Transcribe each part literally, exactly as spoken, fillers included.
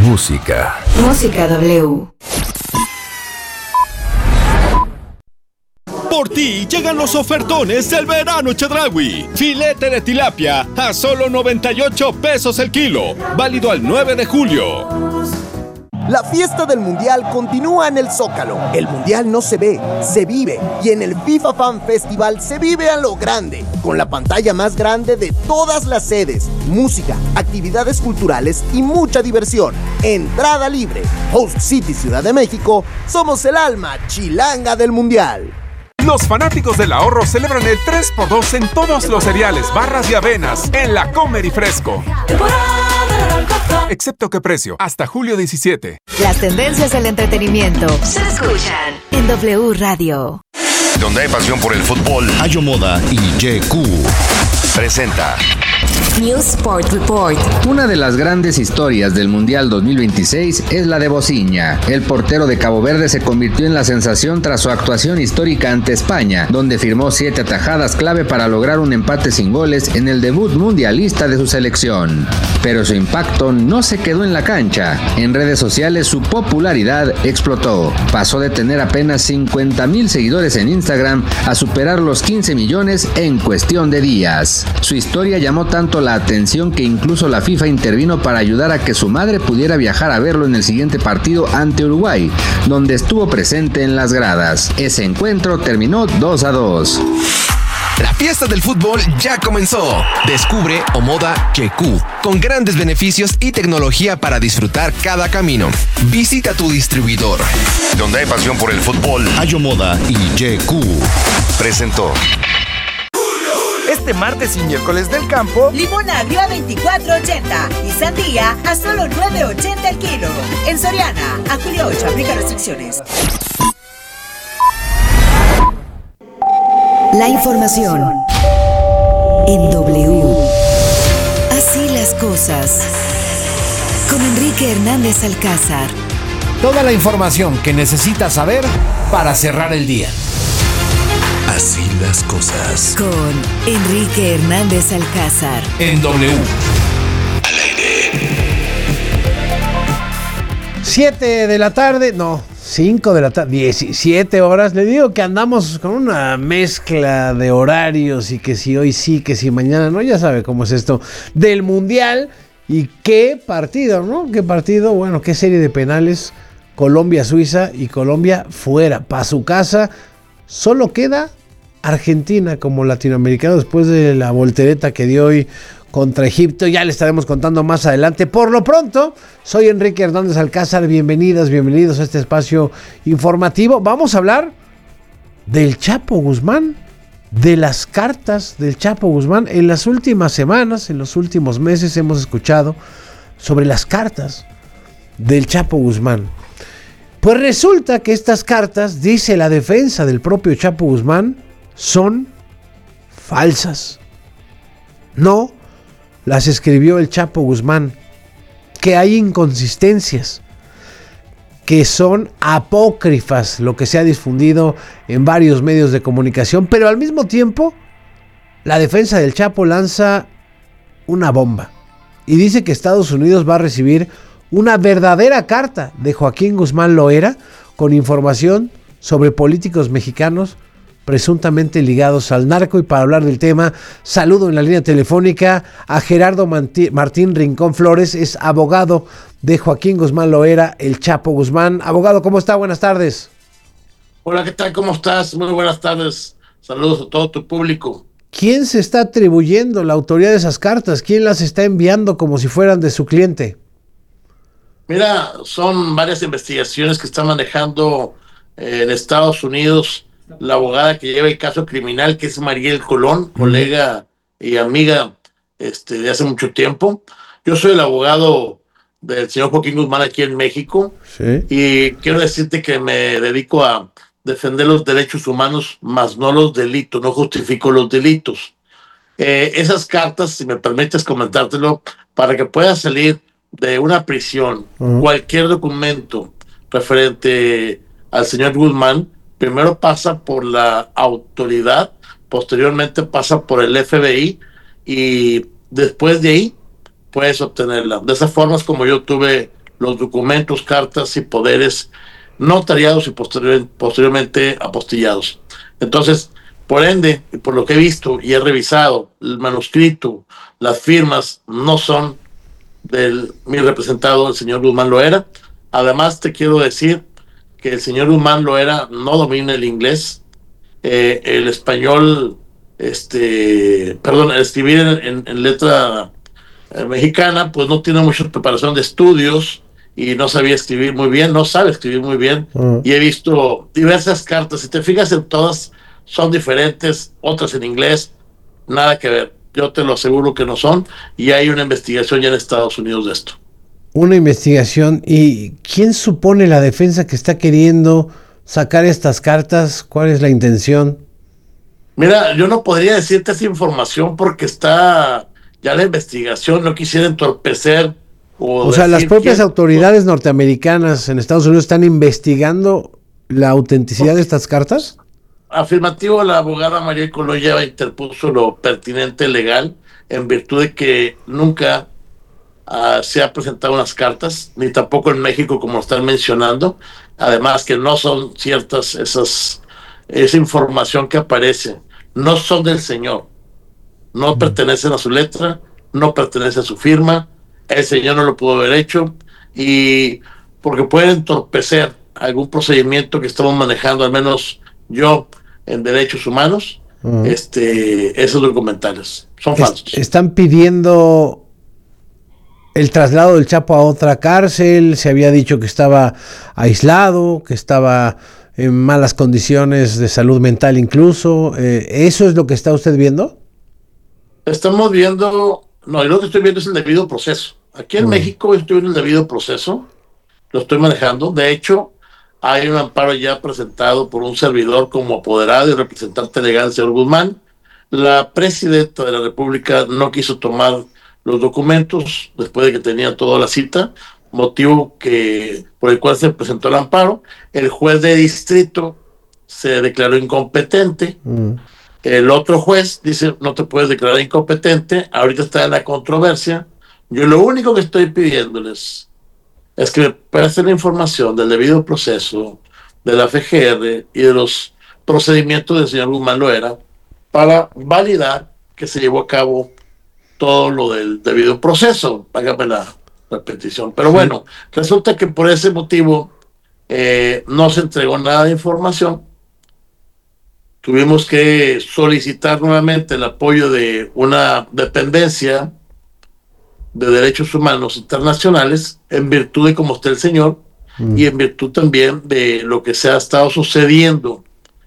Música. Música W. Por ti llegan los ofertones del verano Chedraui. Filete de tilapia a solo noventa y ocho pesos el kilo. Válido al nueve de julio. La fiesta del Mundial continúa en el Zócalo. El Mundial no se ve, se vive. Y en el FIFA Fan Festival se vive a lo grande, con la pantalla más grande de todas las sedes, música, actividades culturales y mucha diversión. Entrada libre. Host City Ciudad de México, somos el alma chilanga del Mundial. Los fanáticos del ahorro celebran el tres por dos en todos los cereales, barras y avenas en la Comer y Fresco. Excepto que precio, hasta julio diecisiete. Las tendencias del entretenimiento se escuchan en W Radio. Donde hay pasión por el fútbol, Ayo Moda y J Q presenta News Sport Report. Una de las grandes historias del Mundial dos mil veintiséis es la de Bociña. El portero de Cabo Verde se convirtió en la sensación tras su actuación histórica ante España, donde firmó siete atajadas clave para lograr un empate sin goles en el debut mundialista de su selección. Pero su impacto no se quedó en la cancha. En redes sociales su popularidad explotó. Pasó de tener apenas cincuenta mil seguidores en Instagram a superar los quince millones en cuestión de días. Su historia llamó tanto la atención que incluso la FIFA intervino para ayudar a que su madre pudiera viajar a verlo en el siguiente partido ante Uruguay, donde estuvo presente en las gradas. Ese encuentro terminó dos a dos. La fiesta del fútbol ya comenzó. Descubre Omoda Q Q, con grandes beneficios y tecnología para disfrutar cada camino. Visita tu distribuidor. Donde hay pasión por el fútbol, Ayo Moda y J Q presentó. Este martes y miércoles del campo, limón agrio a veinticuatro ochenta y sandía a solo nueve ochenta el kilo. En Soriana, a julio ocho, aplica restricciones. La información en W. Así las cosas. Con Enrique Hernández Alcázar. Toda la información que necesitas saber para cerrar el día. Así las cosas. Con Enrique Hernández Alcázar. En W. Al aire. Siete de la tarde, no, cinco de la tarde, diecisiete horas. Le digo que andamos con una mezcla de horarios y que si hoy sí, que si mañana no, ya sabe cómo es esto del Mundial. Y qué partido, ¿no? Qué partido, bueno, qué serie de penales. Colombia-Suiza y Colombia fuera, pa' su casa. Solo queda Argentina como latinoamericano después de la voltereta que dio hoy contra Egipto. Ya le estaremos contando más adelante. Por lo pronto, soy Enrique Hernández Alcázar. Bienvenidas, bienvenidos a este espacio informativo. Vamos a hablar del Chapo Guzmán, de las cartas del Chapo Guzmán. En las últimas semanas, en los últimos meses, hemos escuchado sobre las cartas del Chapo Guzmán. Pues resulta que estas cartas, dice la defensa del propio Chapo Guzmán, son falsas. No las escribió el Chapo Guzmán, que hay inconsistencias, que son apócrifas, lo que se ha difundido en varios medios de comunicación, pero al mismo tiempo la defensa del Chapo lanza una bomba y dice que Estados Unidos va a recibir una verdadera carta de Joaquín Guzmán Loera con información sobre políticos mexicanos presuntamente ligados al narco. Y para hablar del tema, saludo en la línea telefónica a Gerardo Martín Rincón Flores, es abogado de Joaquín Guzmán Loera, el Chapo Guzmán. Abogado, ¿cómo está? Buenas tardes. Hola, ¿qué tal? ¿Cómo estás? Muy buenas tardes. Saludos a todo tu público. ¿Quién se está atribuyendo la autoría de esas cartas? ¿Quién las está enviando como si fueran de su cliente? Mira, son varias investigaciones que está manejando eh, en Estados Unidos la abogada que lleva el caso criminal, que es Mariel Colón, uh-huh. colega y amiga este, de hace mucho tiempo. Yo soy el abogado del señor Joaquín Guzmán aquí en México, sí. Y quiero decirte que me dedico a defender los derechos humanos, más no los delitos, no justifico los delitos. Eh, esas cartas, si me permites comentártelo, para que puedas salir de una prisión, uh-huh. cualquier documento referente al señor Guzmán, primero pasa por la autoridad, posteriormente pasa por el F B I y después de ahí puedes obtenerla. De esa forma es como yo tuve los documentos, cartas y poderes notariados y posterior, posteriormente apostillados. Entonces, por ende, por lo que he visto y he revisado, el manuscrito, las firmas no son del mi representado, el señor Guzmán Loera. Además, te quiero decir que el señor Guzmán Loera no domina el inglés, eh, el español, este, perdón, el escribir en, en, en letra eh, mexicana, pues no tiene mucha preparación de estudios y no sabía escribir muy bien, no sabe escribir muy bien. Uh-huh. Y he visto diversas cartas, si te fijas en todas, son diferentes, otras en inglés, nada que ver. Yo te lo aseguro que no son, y hay una investigación ya en Estados Unidos de esto. Una investigación. ¿Y quién supone la defensa que está queriendo sacar estas cartas? ¿Cuál es la intención? Mira, yo no podría decirte esa información porque está ya la investigación, no quisiera entorpecer. O, o sea, las propias quién... autoridades norteamericanas en Estados Unidos están investigando la autenticidad de estas cartas. Afirmativo, la abogada María Colón ya interpuso lo pertinente legal en virtud de que nunca uh, se ha presentado unas cartas, ni tampoco en México como están mencionando, además que no son ciertas esas esa información que aparece, no son del señor, no mm. pertenecen a su letra, no pertenece a su firma, el señor no lo pudo haber hecho, y porque pueden entorpecer algún procedimiento que estamos manejando, al menos yo, en derechos humanos, uh-huh. este, esos documentales son falsos. Es, están pidiendo el traslado del Chapo a otra cárcel, se había dicho que estaba aislado, que estaba en malas condiciones de salud mental incluso, eh, ¿eso es lo que está usted viendo? Estamos viendo, no, yo lo que estoy viendo es el debido proceso. Aquí en uh-huh. México estoy viendo el debido proceso, lo estoy manejando, de hecho, hay un amparo ya presentado por un servidor como apoderado y representante legal del señor Guzmán. La presidenta de la República no quiso tomar los documentos después de que tenía toda la cita, motivo que por el cual se presentó el amparo. El juez de distrito se declaró incompetente. Mm. El otro juez dice, no te puedes declarar incompetente, ahorita está en la controversia. Yo lo único que estoy pidiéndoles es que me presten la información del debido proceso, de la F G R y de los procedimientos del señor Guzmán Loera para validar que se llevó a cabo todo lo del debido proceso. Págame la repetición. Pero bueno, resulta que por ese motivo eh, no se entregó nada de información. Tuvimos que solicitar nuevamente el apoyo de una dependencia de derechos humanos internacionales en virtud de cómo está el señor mm. y en virtud también de lo que se ha estado sucediendo,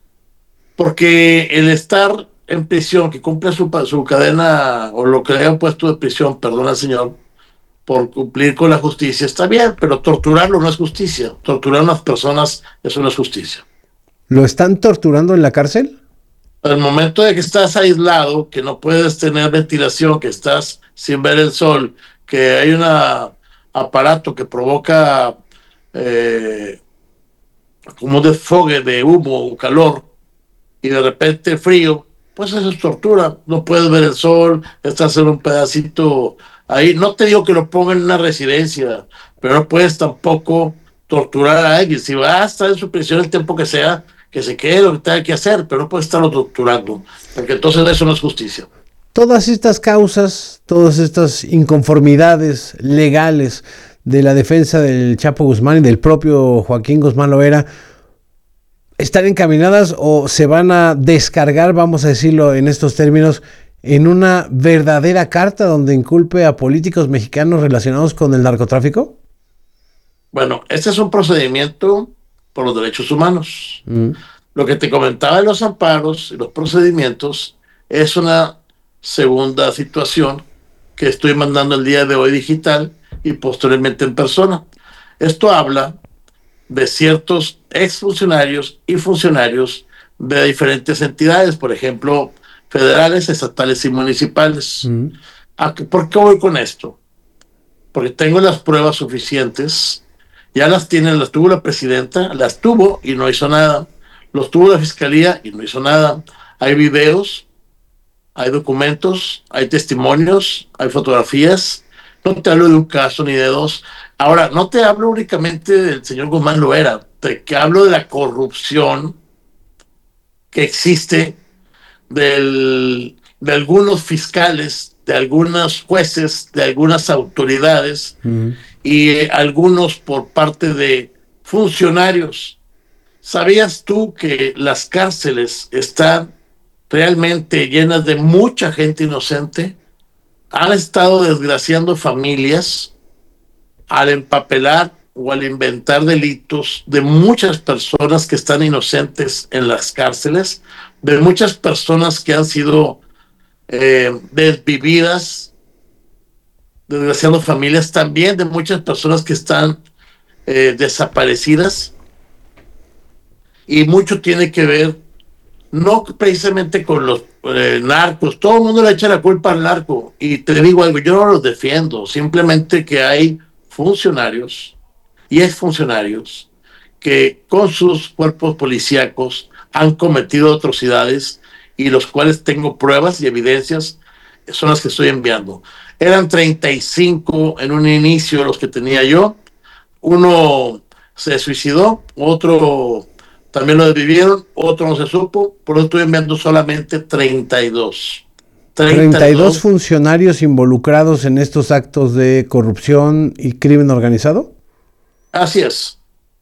porque el estar en prisión, que cumple su, su cadena o lo que le hayan puesto de prisión, perdona al señor, por cumplir con la justicia está bien, pero torturarlo no es justicia, torturar a unas personas eso no es justicia. ¿Lo están torturando en la cárcel? Al momento de que estás aislado, que no puedes tener ventilación, que estás sin ver el sol, que hay un aparato que provoca eh, como un desfogue de humo o calor y de repente frío, pues eso es tortura. No puedes ver el sol, estás en un pedacito ahí. No te digo que lo pongan en una residencia, pero no puedes tampoco torturar a alguien. Si va a estar en su prisión el tiempo que sea, que se quede lo que tenga que hacer, pero no puede estarlo torturando, porque entonces eso no es justicia. Todas estas causas, todas estas inconformidades legales de la defensa del Chapo Guzmán y del propio Joaquín Guzmán Loera, ¿están encaminadas o se van a descargar, vamos a decirlo en estos términos, en una verdadera carta donde inculpe a políticos mexicanos relacionados con el narcotráfico? Bueno, este es un procedimiento por los derechos humanos. Mm. Lo que te comentaba de los amparos y los procedimientos es una segunda situación que estoy mandando el día de hoy digital y posteriormente en persona. Esto habla de ciertos exfuncionarios y funcionarios de diferentes entidades, por ejemplo, federales, estatales y municipales. Mm. ¿Por qué voy con esto? Porque tengo las pruebas suficientes. Ya las tiene, las tuvo la presidenta, las tuvo y no hizo nada. Los tuvo la fiscalía y no hizo nada. Hay videos, hay documentos, hay testimonios, hay fotografías No te hablo de un caso ni de dos. Ahora, no te hablo únicamente del señor Guzmán Loera, te que hablo de la corrupción que existe del, de algunos fiscales, de algunos jueces, de algunas autoridades uh-huh. y eh, algunos por parte de funcionarios. ¿Sabías tú que las cárceles están realmente llenas de mucha gente inocente? Han estado desgraciando familias al empapelar o al inventar delitos de muchas personas que están inocentes en las cárceles, de muchas personas que han sido eh, desvividas, desgraciando familias, también de muchas personas que están eh, desaparecidas. Y mucho tiene que ver, no precisamente con los eh, narcos, todo el mundo le echa la culpa al narco, y te digo algo, yo no los defiendo, simplemente que hay funcionarios y exfuncionarios que con sus cuerpos policíacos han cometido atrocidades y los cuales tengo pruebas y evidencias, son las que estoy enviando. Eran treinta y cinco en un inicio los que tenía yo, uno se suicidó, otro también lo desvivieron, otro no se supo, por eso estoy enviando solamente treinta y dos. treinta y dos funcionarios involucrados en estos actos de corrupción y crimen organizado. Así es.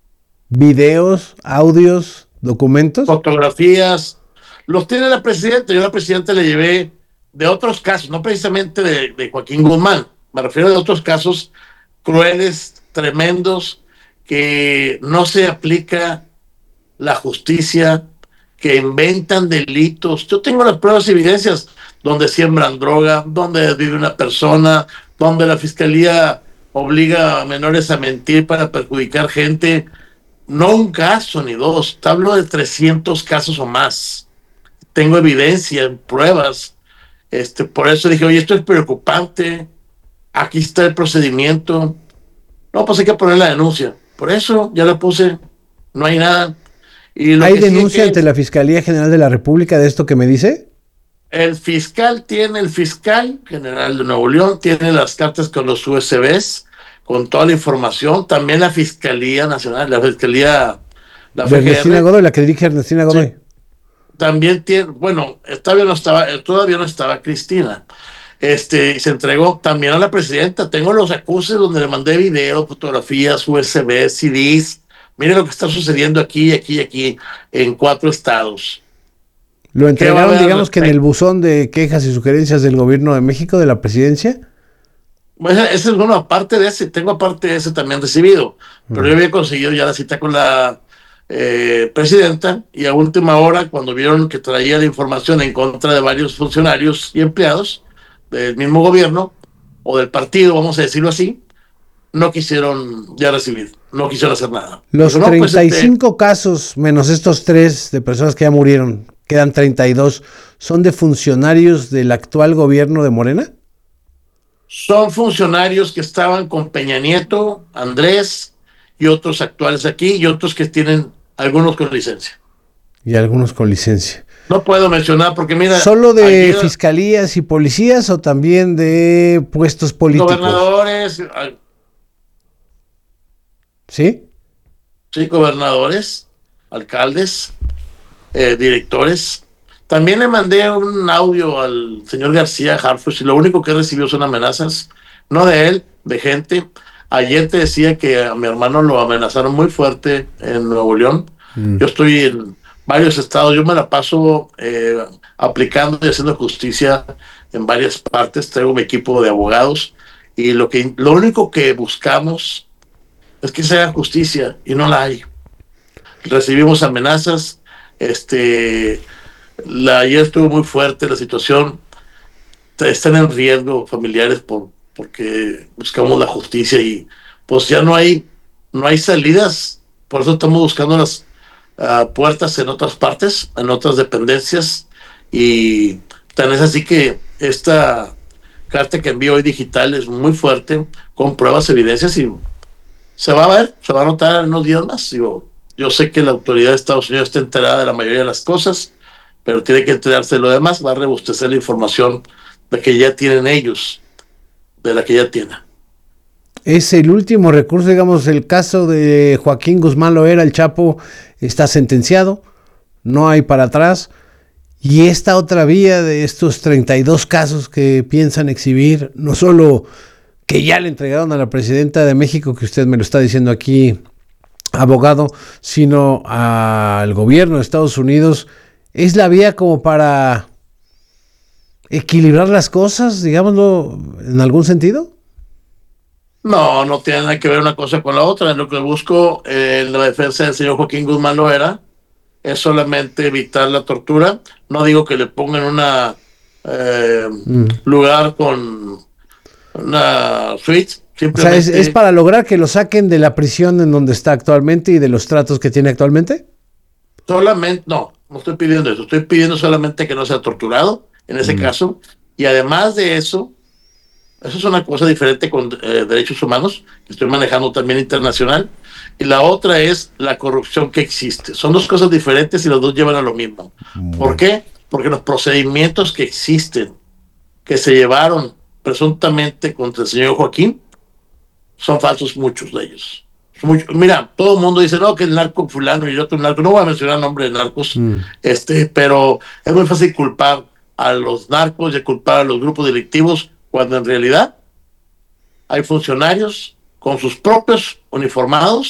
Videos, audios, documentos. Fotografías. Los tiene la presidenta. Yo a la presidenta le llevé de otros casos, no precisamente de, de Joaquín Guzmán. Me refiero a otros casos crueles, tremendos, que no se aplica la justicia, que inventan delitos. Yo tengo las pruebas y evidencias donde siembran droga, donde vive una persona, donde la fiscalía obliga a menores a mentir para perjudicar gente. No un caso ni dos, te hablo de trescientos casos o más. Tengo evidencia, pruebas. Este, por eso dije, oye, esto es preocupante. Aquí está el procedimiento. No, pues hay que poner la denuncia. Por eso ya la puse. No hay nada. Y lo ¿Hay que denuncia que ante la Fiscalía General de la República de esto que me dice? El fiscal tiene, el fiscal general de Nuevo León tiene las cartas con los U S Bs, con toda la información. También la Fiscalía Nacional, la Fiscalía... La de Ernestina Godoy, la que dirige Ernestina Godoy. Sí. También tiene, bueno, todavía no estaba, todavía no estaba Cristina. Este, se entregó también a la presidenta. Tengo los acuses donde le mandé videos, fotografías, U S Bs, C Ds. Mire lo que está sucediendo aquí, aquí, aquí, en cuatro estados. ¿Lo entregaron, digamos, que en el buzón de quejas y sugerencias del gobierno de México, de la presidencia? Bueno, ese es uno, aparte de ese, tengo aparte de ese también recibido. Pero uh-huh. yo había conseguido ya la cita con la eh, presidenta, y a última hora, cuando vieron que traía la información en contra de varios funcionarios y empleados del mismo gobierno, o del partido, vamos a decirlo así, no quisieron ya recibir, no quisieron hacer nada. Los no, treinta y cinco pues, este, casos, menos estos tres de personas que ya murieron, quedan treinta y dos, ¿son de funcionarios del actual gobierno de Morena? Son funcionarios que estaban con Peña Nieto, Andrés, y otros actuales aquí, y otros que tienen algunos con licencia. Y algunos con licencia. No puedo mencionar porque mira... ¿Solo de ayer, fiscalías y policías o también de puestos políticos? Gobernadores... ¿Sí? Sí, gobernadores, alcaldes, eh, directores. También le mandé un audio al señor García Harfuch y lo único que recibió son amenazas, no de él, de gente. Ayer te decía que a mi hermano lo amenazaron muy fuerte en Nuevo León. Mm. Yo estoy en varios estados, yo me la paso eh, aplicando y haciendo justicia en varias partes. Traigo mi equipo de abogados y lo, que, lo único que buscamos es que se haga justicia y no la hay. Recibimos amenazas, este, la, ayer estuvo muy fuerte la situación, están en riesgo familiares por, porque buscamos la justicia y pues ya no hay, no hay salidas, por eso estamos buscando las uh, puertas en otras partes, en otras dependencias, y tan es así que esta carta que envío hoy digital es muy fuerte, con pruebas, evidencias, y se va a ver, se va a notar en unos días más. Digo, yo sé que la autoridad de Estados Unidos está enterada de la mayoría de las cosas, pero tiene que enterarse de lo demás, va a rebustecer la información de que ya tienen ellos, de la que ya tienen. Es el último recurso, digamos, el caso de Joaquín Guzmán Loera, el Chapo, está sentenciado, no hay para atrás. Y esta otra vía de estos treinta y dos casos que piensan exhibir, no solo que ya le entregaron a la presidenta de México, que usted me lo está diciendo aquí, abogado, sino al gobierno de Estados Unidos, es la vía como para equilibrar las cosas, digámoslo, en algún sentido. No, no tiene nada que ver una cosa con la otra. Lo que busco eh, en la defensa del señor Joaquín Guzmán Loera es solamente evitar la tortura. No digo que le pongan una eh, mm. lugar con una suite. Simplemente... O sea, ¿es, ¿es para lograr que lo saquen de la prisión en donde está actualmente y de los tratos que tiene actualmente? Solamente, no, no estoy pidiendo eso. Estoy pidiendo solamente que no sea torturado, en ese mm. caso. Y además de eso, eso es una cosa diferente con eh, derechos humanos, que estoy manejando también internacional. Y la otra es la corrupción que existe. Son dos cosas diferentes y los dos llevan a lo mismo. Mm. ¿Por qué? Porque los procedimientos que existen, que se llevaron presuntamente contra el señor Joaquín, son falsos muchos de ellos. Mucho, mira, todo el mundo dice, no, que el narco fulano y yo otro narco, no voy a mencionar nombres de narcos, mm. este, pero es muy fácil culpar a los narcos y culpar a los grupos delictivos, cuando en realidad hay funcionarios con sus propios uniformados